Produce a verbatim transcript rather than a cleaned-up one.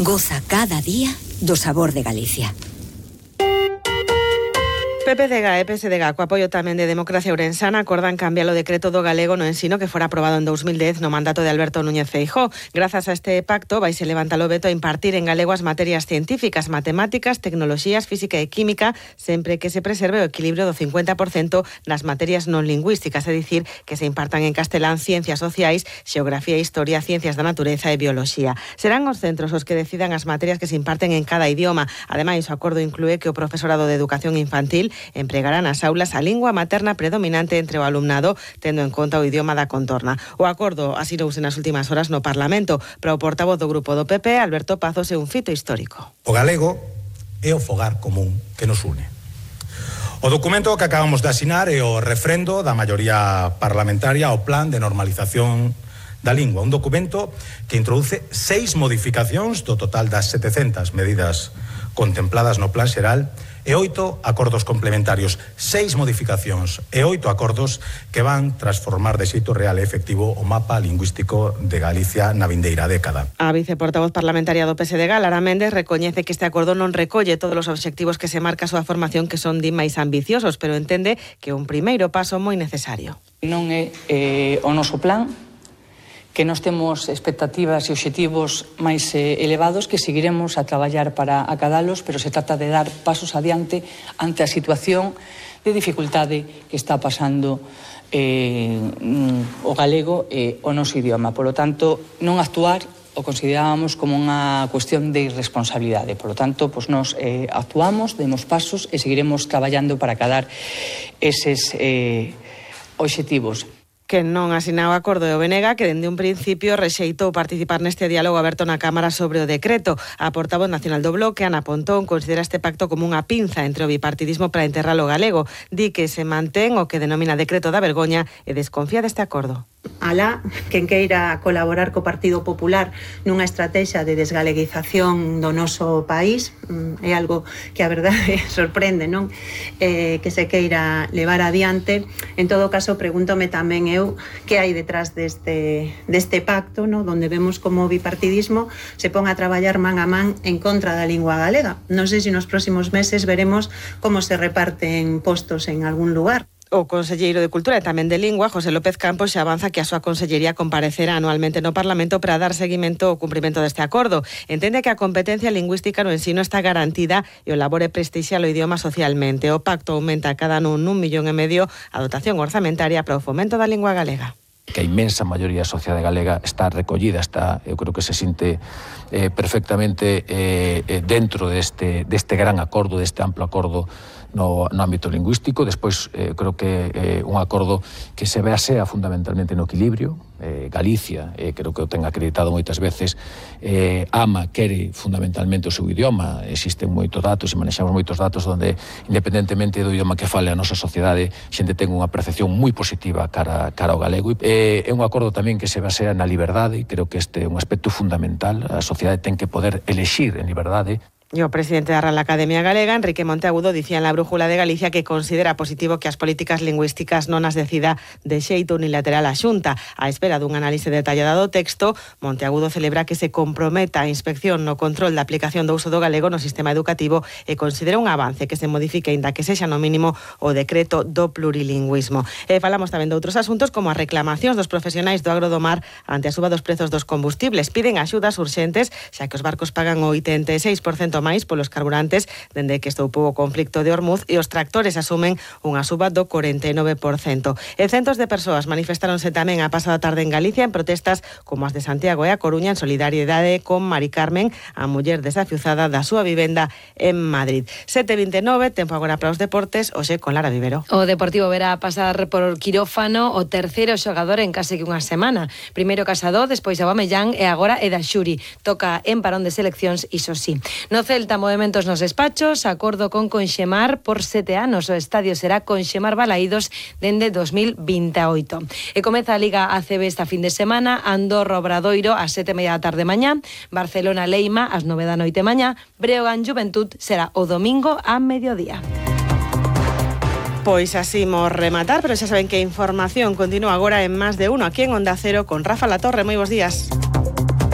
Goza cada día do sabor de Galicia. P P D G e P S D G, co apoio tamén de Democracia Ourensana, acordan cambiar o decreto do galego no ensino que fora aprobado en dos mil dez no mandato de Alberto Núñez Feijóo. Grazas a este pacto vaise levantar o veto a impartir en galego as materias científicas, matemáticas, tecnoloxías, física e química, sempre que se preserve o equilibrio do cincuenta por cento nas materias non lingüísticas, é dicir, que se impartan en castelán ciencias sociais, xeografía e historia, ciencias da natureza e bioloxía. Serán os centros os que decidan as materias que se imparten en cada idioma. Ademais, o acordo inclúe que o profesorado de educación infantil empregará nas aulas a lingua materna predominante entre o alumnado, tendo en conta o idioma da contorna. O acordo asirouse nas últimas horas no Parlamento. Para o portavoz do grupo do P P, Alberto Pazos, é un fito histórico. O galego é o fogar común que nos une. O documento que acabamos de asinar é o refrendo da maioría parlamentaria ao Plan de Normalización da Lingua, un documento que introduce seis modificacións do total das setecentas medidas contempladas no Plan Xeral e oito acordos complementarios, seis modificacións e oito acordos que van transformar de xeito real e efectivo o mapa lingüístico de Galicia na vindeira década. A viceportavoz parlamentaria do P S D G, Lara Méndez, recoñece que este acordo non recolle todos os obxectivos que se marca a súa formación, que son di máis ambiciosos, pero entende que é un primeiro paso moi necesario. Non é eh, o noso plan, que nós temos expectativas e obxectivos máis eh, elevados que seguiremos a traballar para acadalos, pero se trata de dar pasos adiante ante a situación de dificultade que está pasando eh, o galego e o noso idioma. Por lo tanto, non actuar o considerábamos como unha cuestión de irresponsabilidade. Por lo tanto, pues nos eh, actuamos, demos pasos e seguiremos traballando para acadar eses eh, obxectivos. Que non asinaba o acordo de o B N G, que dende un principio rexeitou participar neste diálogo aberto na Cámara sobre o decreto. A portavoz nacional do Bloque, Ana Pontón, considera este pacto como unha pinza entre o bipartidismo para enterrar o galego. Di que se mantén o que denomina decreto da vergoña e desconfía deste acordo. Alá, quen queira colaborar co Partido Popular nunha estrategia de desgaleguización do noso país, é algo que a verdade sorprende, non? Eh, que se queira levar adiante. En todo caso, pregúntome tamén eu que hai detrás deste, deste pacto, no? Donde vemos como o bipartidismo se pon a traballar man a man en contra da lingua galega. Non sei se nos próximos meses veremos como se reparten postos en algún lugar. O conselleiro de Cultura e tamén de Lingua, José López Campos, xa avanza que a súa consellería comparecerá anualmente no Parlamento para dar seguimento ao cumprimento deste acordo. Entende que a competencia lingüística no ensino está garantida e o labor é prestixiar o idioma socialmente. O pacto aumenta cada ano nun millón e medio a dotación orzamentaria para o fomento da lingua galega. Que a inmensa maioría da sociedade galega está recollida, está, eu creo que se sinte eh, perfectamente eh, dentro deste, deste gran acordo, deste amplo acordo no, no ámbito lingüístico. Despois, eh, creo que é eh, un acordo que se basea fundamentalmente no equilibrio. Eh, Galicia, eh, creo que o ten acreditado moitas veces, eh, ama, quere fundamentalmente o seu idioma. Existen moitos datos e manexamos moitos datos onde, independentemente do idioma que fale a nosa sociedade, xente ten unha percepción moi positiva cara, cara ao galego. Eh, é un acordo tamén que se basea na liberdade, e creo que este é un aspecto fundamental. A sociedade ten que poder elexir en liberdade. E o presidente da Real Academia Galega, Enrique Monteagudo, dicía en la Brújula de Galicia que considera positivo que as políticas lingüísticas non as decida de xeito unilateral a Xunta. A espera dun análise detallado do texto, Monteagudo celebra que se comprometa a inspección no control da aplicación do uso do galego no sistema educativo e considera un avance que se modifique, inda que sexa no mínimo o decreto do plurilingüismo. E falamos tamén de outros asuntos, como as reclamacións dos profesionais do agro do mar ante a suba dos prezos dos combustibles. Piden axudas urxentes, xa que os barcos pagan o oitenta e seis por cento máis polos carburantes dende que estoupou o conflicto de Hormuz e os tractores asumen unha suba do corenta e nove por cento. E centos de persoas manifestáronse tamén a pasada tarde en Galicia en protestas como as de Santiago e a Coruña en solidariedade con Mari Carmen, a muller desafiuzada da súa vivenda en Madrid. sete e vinte e nove, tempo agora para os deportes, hoxe con Lara Vivero. O Deportivo verá pasar por quirófano o terceiro xogador en case que unha semana. Primeiro Casado, despois Aubameyang e agora Eda Xuri. Toca en parón de seleccións, iso sí. No Celta, movementos nos despachos, acordo con Conxemar por sete anos. O estadio será Conxemar Balaídos dende dos mil veintiоito. E comeza a Liga A C B esta fin de semana, Andorra Obradoiro ás sete e media da tarde mañá, Barcelona Leima ás nove da noite mañá, Breogán Juventud será o domingo a mediodía. Pois así mos rematar, pero xa saben que a información continúa agora en Más de Uno, aquí en Onda Cero, con Rafa Latorre. Moi bons días.